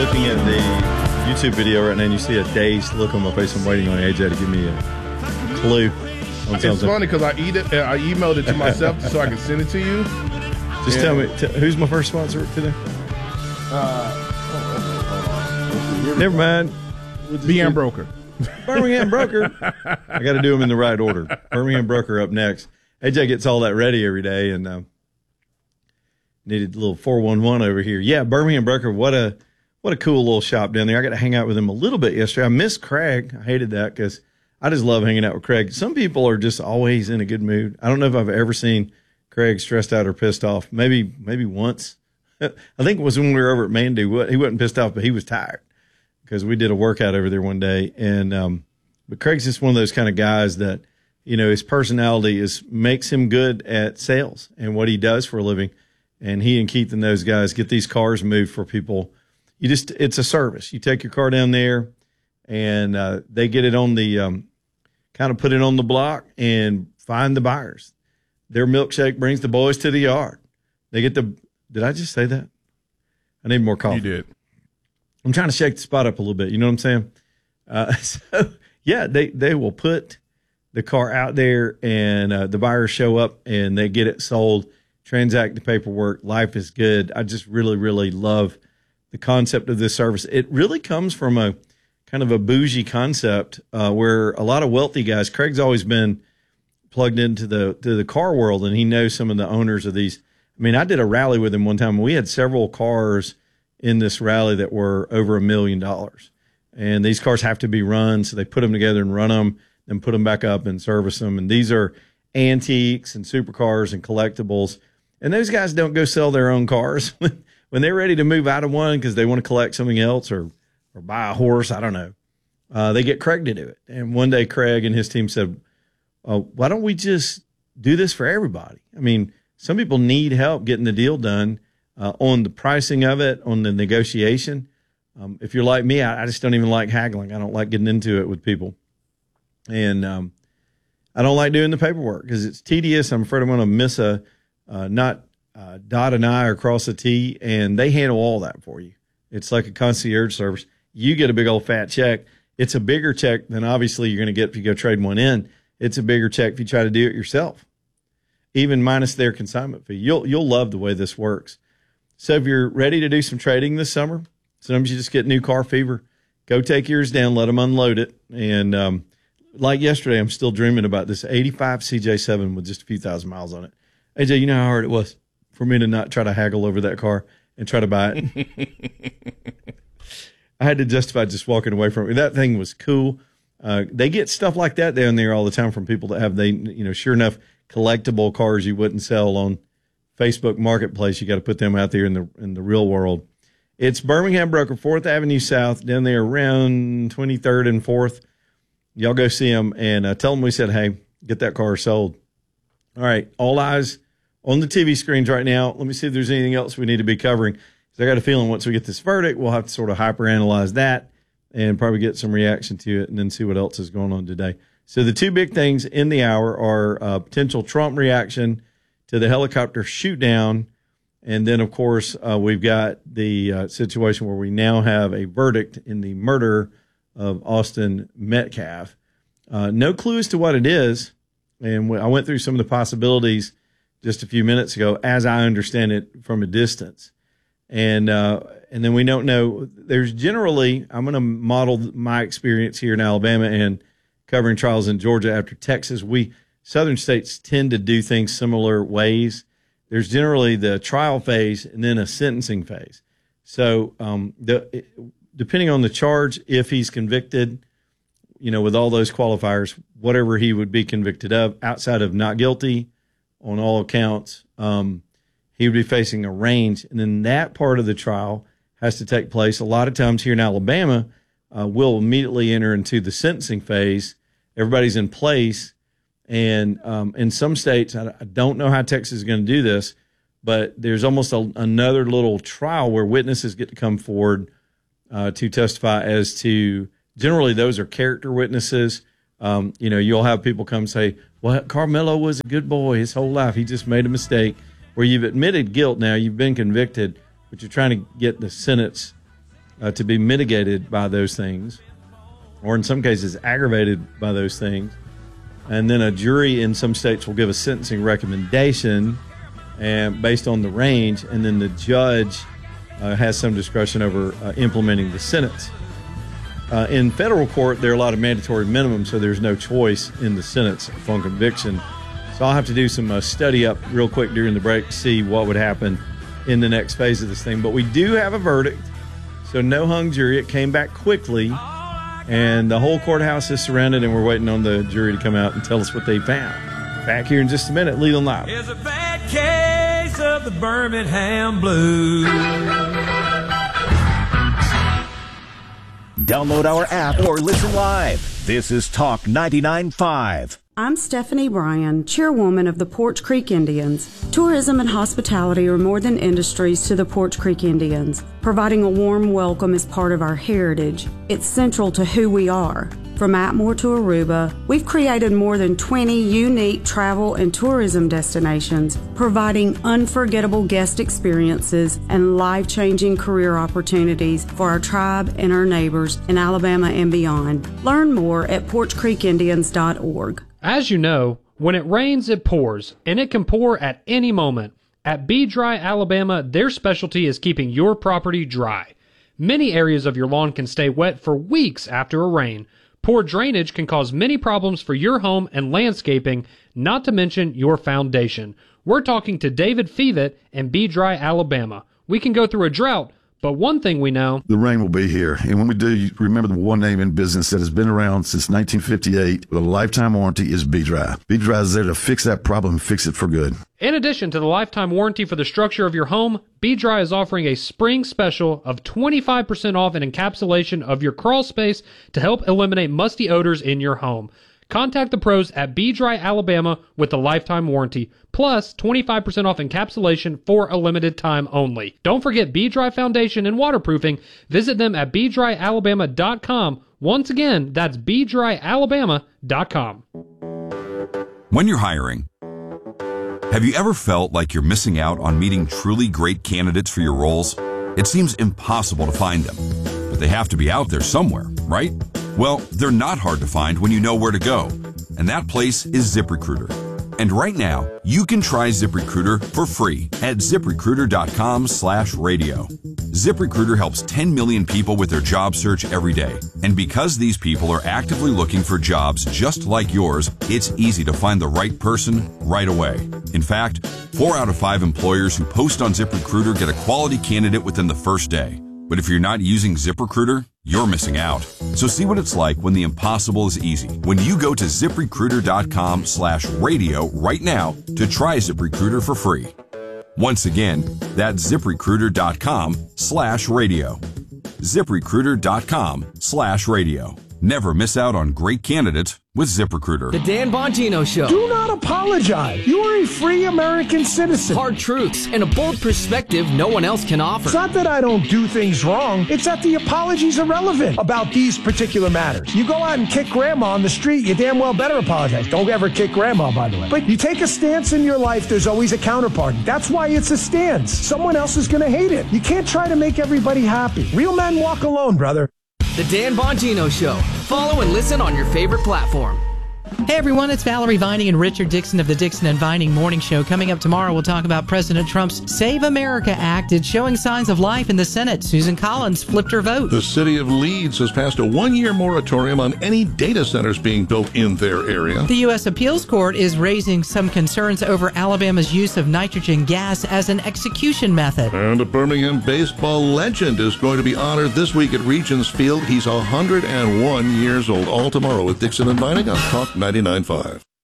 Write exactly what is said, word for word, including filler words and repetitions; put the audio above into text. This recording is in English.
looking at the YouTube video right now, and you see a dazed look on my face. I'm waiting on A J to give me a clue on something. It's funny because I eat it. I emailed it to myself so I can send it to you. Just and tell me, t- who's my first sponsor today? Uh, oh, Never mind. We'll B M Broker. Birmingham Broker. I got to do them in the right order. Birmingham Broker up next. A J gets all that ready every day, and uh, needed a little four one one over here. Yeah, Birmingham Broker. What a what a cool little shop down there. I got to hang out with him a little bit yesterday. I missed Craig. I hated that because I just love hanging out with Craig. Some people are just always in a good mood. I don't know if I've ever seen Craig stressed out or pissed off. Maybe maybe once. I think it was when we were over at Mandu. He wasn't pissed off, but he was tired because we did a workout over there one day. And um, but Craig's just one of those kind of guys that, you know, his personality is makes him good at sales and what he does for a living. And he and Keith and those guys get these cars moved for people. You just, it's a service. You take your car down there and uh, they get it on the, um, kind of put it on the block and find the buyers. Their milkshake brings the boys to the yard. They get the, did I just say that? I need more coffee. You did. I'm trying to shake the spot up a little bit. You know what I'm saying? Uh, so yeah, they, they will put the car out there and uh, the buyers show up and they get it sold, transact the paperwork. Life is good. I just really, really love the concept of this service. It really comes from a kind of a bougie concept uh, where a lot of wealthy guys, Craig's always been plugged into the, to the car world and he knows some of the owners of these. I mean, I did a rally with him one time and we had several cars in this rally that were over a million dollars. And these cars have to be run. So they put them together and run them, then put them back up and service them. And these are antiques and supercars and collectibles. And those guys don't go sell their own cars when they're ready to move out of one because they want to collect something else or, or buy a horse. I don't know. Uh, they get Craig to do it. And one day Craig and his team said, uh, why don't we just do this for everybody? I mean, some people need help getting the deal done uh, on the pricing of it, on the negotiation. Um, if you're like me, I, I just don't even like haggling. I don't like getting into it with people. And um, I don't like doing the paperwork because it's tedious. I'm afraid I'm going to miss a uh, not uh, dot an I or cross a T, and they handle all that for you. It's like a concierge service. You get a big old fat check. It's a bigger check than obviously you're going to get if you go trade one in. It's a bigger check if you try to do it yourself, even minus their consignment fee. You'll you'll love the way this works. So if you're ready to do some trading this summer, sometimes you just get new car fever. Go take yours down, let them unload it. And um, like yesterday, I'm still dreaming about this eighty-five C J seven with just a few thousand miles on it. A J, you know how hard it was for me to not try to haggle over that car and try to buy it? I had to justify just walking away from it. That thing was cool. Uh, they get stuff like that down there all the time from people that have, they, you know, sure enough, collectible cars you wouldn't sell on Facebook Marketplace. You got to put them out there in the in the real world. It's Birmingham Broker, fourth Avenue South, down there around twenty-third and fourth. Y'all go see them and uh, tell them we said, hey, get that car sold. All right, all eyes on the T V screens right now. Let me see if there's anything else we need to be covering. So I got a feeling once we get this verdict, we'll have to sort of hyperanalyze that and probably get some reaction to it and then see what else is going on today. So the two big things in the hour are uh, potential Trump reaction to the helicopter shoot down. And then, of course, uh, we've got the uh, situation where we now have a verdict in the murder of Austin Metcalf. Uh, no clue as to what it is. And I went through some of the possibilities just a few minutes ago, as I understand it from a distance. And uh, and then we don't know. There's generally, I'm going to model my experience here in Alabama and covering trials in Georgia after Texas. We southern states tend to do things similar ways. There's generally the trial phase and then a sentencing phase. So um, the, depending on the charge, if he's convicted, you know, with all those qualifiers, whatever he would be convicted of outside of not guilty on all accounts, um, he would be facing a range. And then that part of the trial has to take place. A lot of times here in Alabama, uh, we'll immediately enter into the sentencing phase. Everybody's in place. And um, in some states, I, I don't know how Texas is going to do this, but there's almost a, another little trial where witnesses get to come forward uh, to testify as to, generally those are character witnesses. Um, you know, you'll have people come say, well, Carmelo was a good boy his whole life. He just made a mistake. Where you've admitted guilt now, you've been convicted, but you're trying to get the sentence uh, to be mitigated by those things, or in some cases aggravated by those things. And then a jury in some states will give a sentencing recommendation and based on the range, and then the judge uh, has some discretion over uh, implementing the sentence. Uh, in federal court, there are a lot of mandatory minimums, so there's no choice in the sentence upon conviction. So I'll have to do some uh, study up real quick during the break to see what would happen in the next phase of this thing. But we do have a verdict, so no hung jury. It came back quickly, and the whole courthouse is surrounded, and we're waiting on the jury to come out and tell us what they found. Back here in just a minute, Leland Live. It's a bad case of the Birmingham Blues. Download our app or listen live. This is Talk ninety-nine point five. I'm Stephanie Bryan, chairwoman of the Porch Creek Indians. Tourism and hospitality are more than industries to the Porch Creek Indians. Providing a warm welcome is part of our heritage. It's central to who we are. From Atmore to Aruba, we've created more than twenty unique travel and tourism destinations, providing unforgettable guest experiences and life-changing career opportunities for our tribe and our neighbors in Alabama and beyond. Learn more at porch creek indians dot org. As you know, when it rains, it pours, and it can pour at any moment. At Be Dry Alabama, their specialty is keeping your property dry. Many areas of your lawn can stay wet for weeks after a rain. Poor drainage can cause many problems for your home and landscaping, not to mention your foundation. We're talking to David Fevet and Be Dry Alabama. We can go through a drought, but one thing we know... the rain will be here. And when we do, you remember the one name in business that has been around since nineteen fifty-eight with a lifetime warranty is Be Dry. Be Dry is there to fix that problem and fix it for good. In addition to the lifetime warranty for the structure of your home, Be Dry is offering a spring special of twenty-five percent off an encapsulation of your crawl space to help eliminate musty odors in your home. Contact the pros at Be Dry Alabama with the lifetime warranty, plus twenty-five percent off encapsulation for a limited time only. Don't forget Be Dry Foundation and Waterproofing. Visit them at be dry alabama dot com. Once again, that's be dry alabama dot com. When you're hiring, have you ever felt like you're missing out on meeting truly great candidates for your roles? It seems impossible to find them, but they have to be out there somewhere, right? Well, they're not hard to find when you know where to go, and that place is ZipRecruiter. And right now, you can try ZipRecruiter for free at ziprecruiter dot com slash radio. ZipRecruiter helps ten million people with their job search every day. And because these people are actively looking for jobs just like yours, it's easy to find the right person right away. In fact, four out of five employers who post on ZipRecruiter get a quality candidate within the first day. But if you're not using ZipRecruiter, you're missing out. So see what it's like when the impossible is easy. When you go to ziprecruiter dot com slash radio right now to try ZipRecruiter for free. Once again, that's ziprecruiter dot com slash radio. ziprecruiter dot com slash radio. Never miss out on great candidates with ZipRecruiter. The Dan Bongino Show. Do not apologize. You are a free American citizen. Hard truths and a bold perspective no one else can offer. It's not that I don't do things wrong. It's that the apologies are relevant about these particular matters. You go out and kick grandma on the street, you damn well better apologize. Don't ever kick grandma, by the way. But you take a stance in your life, there's always a counterparty. That's why it's a stance. Someone else is going to hate it. You can't try to make everybody happy. Real men walk alone, brother. The Dan Bongino Show. Follow and listen on your favorite platform. Hey everyone, it's Valerie Vining and Richard Dixon of the Dixon and Vining Morning Show. Coming up tomorrow, we'll talk about President Trump's Save America Act. It's showing signs of life in the Senate. Susan Collins flipped her vote. The city of Leeds has passed a one-year moratorium on any data centers being built in their area. The U S Appeals Court is raising some concerns over Alabama's use of nitrogen gas as an execution method. And a Birmingham baseball legend is going to be honored this week at Regents Field. He's one hundred one years old. All tomorrow with Dixon and Vining on Talk ninety-nine point five.